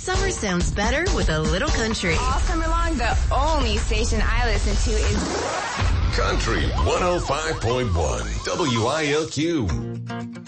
Summer sounds better with a little country. All summer long, the only station I listen to is Country 105.1 WILQ.